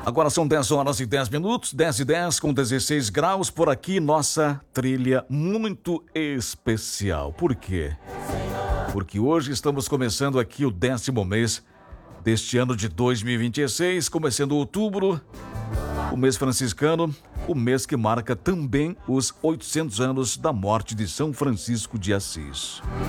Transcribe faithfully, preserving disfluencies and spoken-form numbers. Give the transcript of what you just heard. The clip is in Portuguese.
Agora são dez horas e dez minutos, dez e dez com dezesseis graus. Por aqui, nossa trilha muito especial. Por quê? Porque hoje estamos começando aqui o décimo mês deste ano de dois mil e vinte e seis, começando outubro, o mês franciscano, o mês que marca também os oitocentos anos da morte de São Francisco de Assis.